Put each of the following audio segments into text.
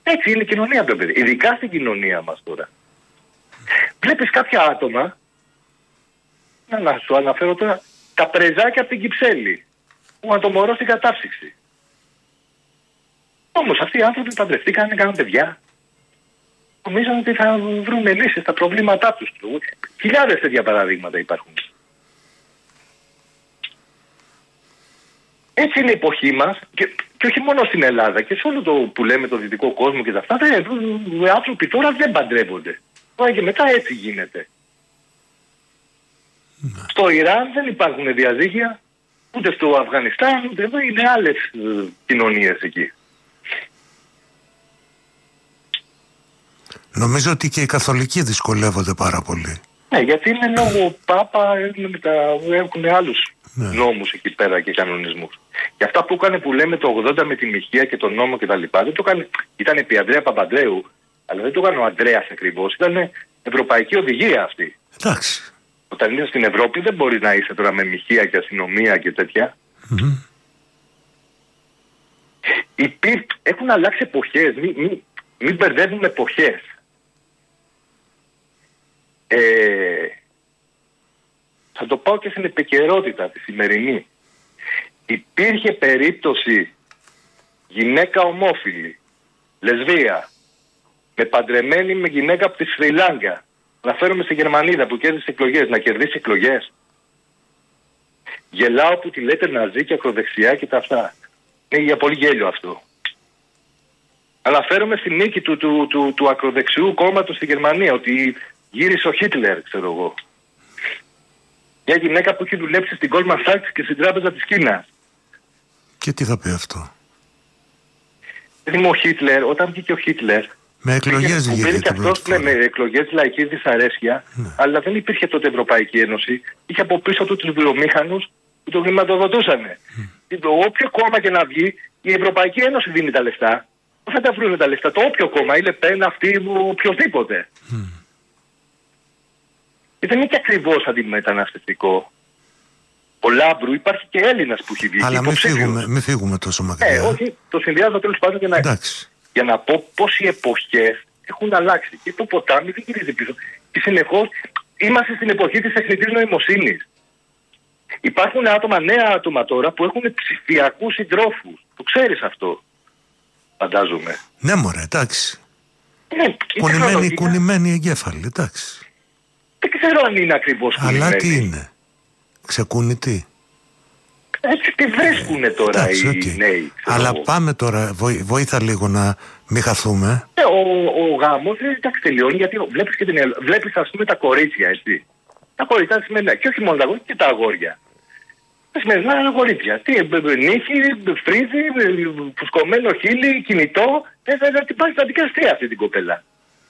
Έτσι είναι η κοινωνία, παιδί. Ειδικά στην κοινωνία μας τώρα. Βλέπεις κάποια άτομα, να σου αναφέρω τώρα, τα πρεζάκια από την Κυψέλη, που ήταν το μωρό στην κατάψυξη. Όμως αυτοί οι άνθρωποι παντρευτήκαν, έκαναν παιδιά. Νομίζαν ότι θα βρουν λύσεις στα προβλήματά τους. Χιλιάδες τέτοια παραδείγματα υπάρχουν. Έτσι είναι η εποχή μας και όχι μόνο στην Ελλάδα και σε όλο το που λέμε το δυτικό κόσμο και τα αυτά. Οι άνθρωποι τώρα δεν παντρεύονται. Τώρα και μετά έτσι γίνεται. Στο Ιράν δεν υπάρχουν διαζύγια, ούτε στο Αφγανιστάν, ούτε εδώ, είναι άλλες κοινωνίες εκεί. Νομίζω ότι και οι καθολικοί δυσκολεύονται πάρα πολύ. Ναι, γιατί είναι λόγω Πάπα, έχουν άλλους νόμους εκεί πέρα και κανονισμούς. Και αυτά που έκανε που λέμε το 80 με τη Μοιχεία και τον νόμο κτλ. Δεν το έκανε, ήταν επί Ανδρέα Παπανδρέου, αλλά δεν το έκανε ο Ανδρέας ακριβώς. Ήταν ευρωπαϊκή οδηγία αυτή. Εντάξει. Όταν είσαι στην Ευρώπη δεν μπορεί να είσαι τώρα με Μοιχεία και αστυνομία και τέτοια. Έχουν αλλάξει εποχές. Μην μπερδεύουμε εποχές. Θα το πάω και στην επικαιρότητα τη σημερινή. Υπήρχε περίπτωση γυναίκα ομόφυλη, λεσβία, με παντρεμένη με γυναίκα από τη Σρι Λάγκα. Να φέρουμε στη Γερμανίδα που κέρδισε εκλογές, να κερδίσει εκλογές. Γελάω που τη λέτε ναζί και ακροδεξιά και τα αυτά. Είναι για πολύ γέλιο αυτό. Αλλά φέρουμε στη νίκη του ακροδεξιού κόμματος στη Γερμανία, ότι γύρισε ο Χίτλερ, ξέρω εγώ. Μια γυναίκα που έχει δουλέψει στην Goldman Sachs και στην Τράπεζα της Κίνας. Και τι θα πει αυτό? Δηλαδή ο Χίτλερ, όταν βγήκε ο Χίτλερ, με εκλογές βγήκε και αυτός με εκλογές λαϊκής δυσαρέσκεια, αλλά δεν υπήρχε τότε Ευρωπαϊκή Ένωση. Είχε από πίσω του τους βιομήχανους που το χρηματοδοτούσαν. Όποιο κόμμα και να βγει, η Ευρωπαϊκή Ένωση δίνει τα λεφτά. Πώς θα τα βρουν τα λεφτά? Το όποιο κόμμα, η Λεπέν, αυτή, οποιοδήποτε. Και δεν είναι και ακριβώς αντιμεταναστευτικό. Ο Λάμπρου υπάρχει και Έλληνας που έχει βγει. Αλλά μην φύγουμε τόσο μακριά. Όχι, το συνδυάζω τέλος πάντων για να πω πώς οι εποχές έχουν αλλάξει. Και το ποτάμι δεν γυρίζει πίσω. Και συνεχώς είμαστε στην εποχή της τεχνητής νοημοσύνης. Υπάρχουν νέα άτομα τώρα που έχουν ψηφιακούς συντρόφους. Το ξέρεις αυτό, φαντάζομαι. Ναι μωρέ, εντάξει. Κουνημένοι εγκέφαλοι, εντάξει. Δεν ξέρω αν είναι ακριβώς κουνημένοι. Αλλά τι είναι? Ξεκούνητοι. Έτσι τι βρίσκουνε τώρα οι νέοι. Αλλά πάμε τώρα, βοήθα λίγο να μην χαθούμε. Ο γάμος εντάξει τελειώνει, γιατί βλέπεις ας πούμε τα κορίτσια, έτσι. Τα κορίτσια σημαίνει, και όχι μόνο τα κορίτσια, και τα αγόρια. Τα σημερινά κορίτσια. Τι, νύχη, φρύδι, φουσκωμένο χείλη, κινητό. Την πάει στα δικαστήρια αυτή την κοπέλα.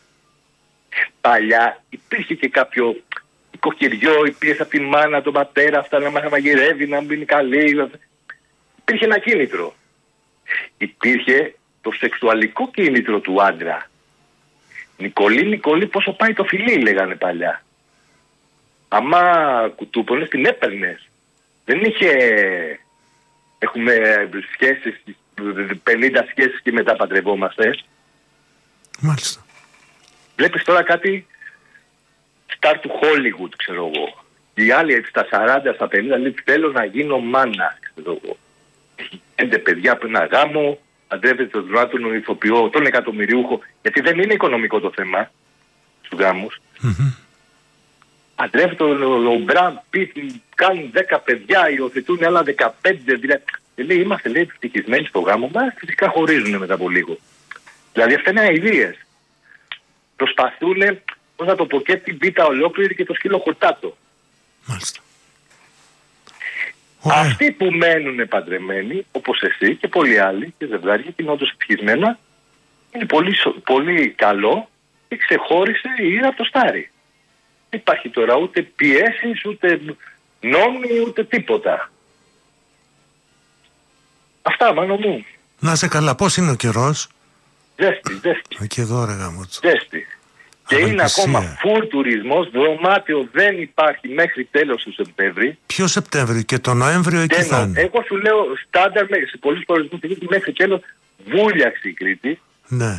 Παλιά υπήρχε και κάποιο οικοκυριό, υπήρχε από τη μάνα, τον πατέρα, αυτά να μαγειρεύει, να μπει καλή. Υπήρχε ένα κίνητρο. Υπήρχε το σεξουαλικό κίνητρο του άντρα. Νικολή, πόσο πάει το φιλί, λέγανε παλιά. Αμά κουτούπονες, την έπαιρνες. Δεν είχε... Έχουμε σχέσεις, 50 σχέσεις και μετά παντρευόμαστε. Μάλιστα. Βλέπεις τώρα κάτι στάρ του Hollywood, ξέρω εγώ. Οι άλλοι στα 40, στα 50 λέει θέλω να γίνω μάνα, ξέρω εγώ. Έχει 5 παιδιά από ένα γάμο, παντρεύεται τον ηθοποιό, τον εκατομμυριούχο, γιατί δεν είναι οικονομικό το θέμα στους γάμους. Παντρεύεται ο Μπραντ Πιτ, κάνουν 10 παιδιά, υιοθετούν άλλα 15, δηλαδή λέει, είμαστε ευτυχισμένοι στο γάμο μας, φυσικά χωρίζουν μετά από λίγο. Δηλαδή αυτά είναι αηδίες. Προσπαθούν, πώς να το πω, και την πίτα ολόκληρη και το σκύλο χορτάτο. Μάλιστα. Αυτοί που μένουν παντρεμένοι, όπως εσύ και πολλοί άλλοι και ζευγάρια και είναι όντως ευτυχισμένα, είναι πολύ, πολύ καλό και ξεχώρισε η ήρα από το στάρι. Δεν υπάρχει τώρα ούτε πιέσεις, ούτε νόμοι, ούτε τίποτα. Αυτά, μάνο μου. Να σε καλά, πώς είναι ο καιρός? Ζέστη. Και εδώ ρε γαμότσο. Ζέστη. Και είναι ακόμα φουρ τουρισμός, δωμάτιο δεν υπάρχει μέχρι τέλος του Σεπτέμβρη. Ποιο Σεπτέμβρη? Και το Νοέμβριο εκεί θα είναι. Εγώ σου λέω στάνταρ σε πολλούς προορισμούς μέχρι τέλος βούλιαξε η Κρήτη. Ναι.